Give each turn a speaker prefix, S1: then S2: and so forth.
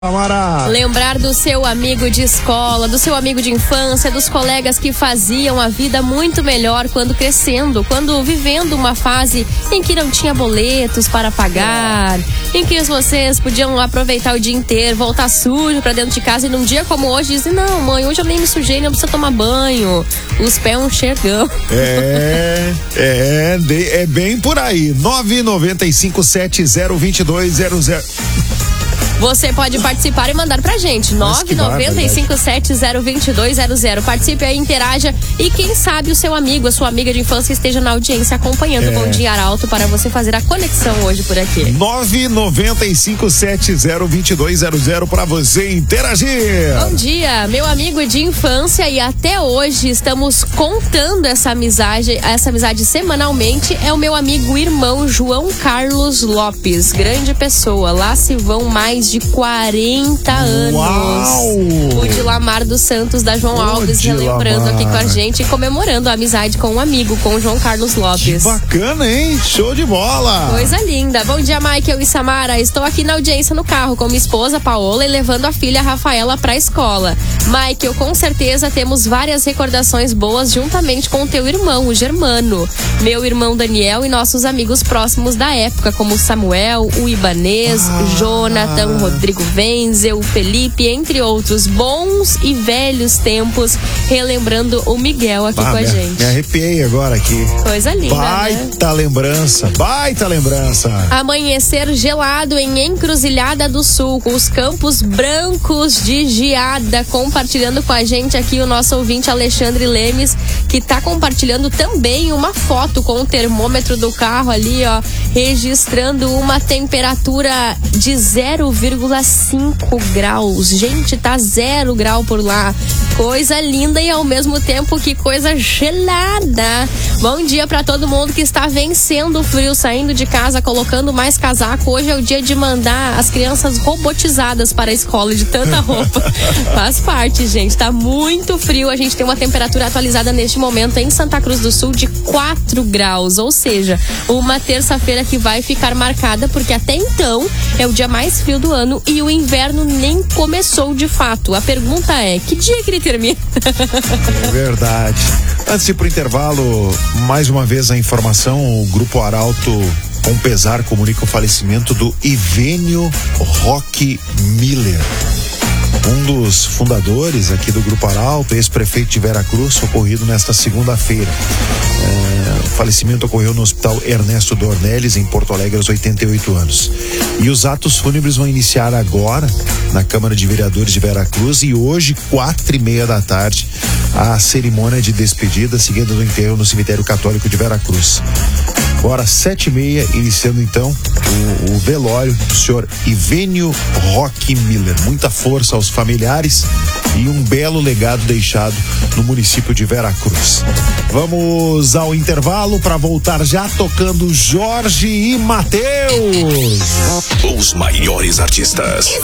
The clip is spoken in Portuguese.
S1: Amara.
S2: Lembrar do seu amigo de escola, do seu amigo de infância, dos colegas que faziam a vida muito melhor quando crescendo, quando vivendo uma fase em que não tinha boletos para pagar, em que vocês podiam aproveitar o dia inteiro, voltar sujo pra dentro de casa e num dia como hoje dizem, não mãe, hoje eu nem me sujei, não precisa tomar banho, os pés um chegão.
S1: É bem por aí. 995702200.
S2: Você pode participar e mandar pra gente. 995702200. Participe aí, interaja e quem sabe o seu amigo, a sua amiga de infância esteja na audiência acompanhando o Bom Dia Arauto para você fazer a conexão hoje por aqui.
S1: 995702200 para você interagir.
S2: Bom dia, meu amigo de infância, e até hoje estamos contando essa amizade semanalmente. É o meu amigo irmão João Carlos Lopes, grande pessoa. Lá se vão mais de 40 anos.
S1: Uau!
S2: O Dilamar dos Santos da João Alves relembrando aqui com a gente e comemorando a amizade com um amigo, com o João Carlos Lopes.
S1: Que bacana, hein? Show de bola!
S2: Coisa linda. Bom dia, Michael e Samara. Estou aqui na audiência no carro com minha esposa Paola e levando a filha Rafaela pra escola. Michael, com certeza temos várias recordações boas juntamente com o teu irmão, o Germano, meu irmão Daniel e nossos amigos próximos da época, como Samuel, o Ibanês, Jonathan, Rodrigo Wenzel, Felipe, entre outros. Bons e velhos tempos, relembrando o Miguel aqui com a gente.
S1: Me arrepiei agora aqui.
S2: Coisa linda,
S1: baita lembrança, baita lembrança.
S2: Amanhecer gelado em Encruzilhada do Sul, com os campos brancos de geada, compartilhando com a gente aqui o nosso ouvinte Alexandre Lemes, que tá compartilhando também uma foto com o termômetro do carro ali, ó, registrando uma temperatura de 0,5 graus. Gente, tá 0 grau por lá. Coisa linda e ao mesmo tempo que coisa gelada. Bom dia pra todo mundo que está vencendo o frio, saindo de casa, colocando mais casaco. Hoje é o dia de mandar as crianças robotizadas para a escola de tanta roupa. Faz parte, gente. Tá muito frio. A gente tem uma temperatura atualizada neste momento em Santa Cruz do Sul de 4 graus. Ou seja, uma terça-feira que vai ficar marcada porque até então é o dia mais frio do ano e o inverno nem começou de fato. A pergunta é, que dia que ele termina?
S1: É verdade. Antes de ir pro intervalo, mais uma vez a informação, o Grupo Arauto, com pesar, comunica o falecimento do Ivênio Roque Miller, um dos fundadores aqui do Grupo Arauto, ex-prefeito de Veracruz, ocorrido nesta segunda-feira. O falecimento ocorreu no Hospital Ernesto Dornelles, em Porto Alegre, aos 88 anos. E os atos fúnebres vão iniciar agora na Câmara de Vereadores de Veracruz e hoje, 4:30 da tarde, a cerimônia de despedida, seguida do enterro no Cemitério Católico de Veracruz. Agora, 7:30, iniciando então o velório do senhor Ivênio Roque Miller. Muita força aos familiares e um belo legado deixado no município de Veracruz. Vamos ao intervalo para voltar já tocando Jorge e Mateus.
S3: Os maiores artistas.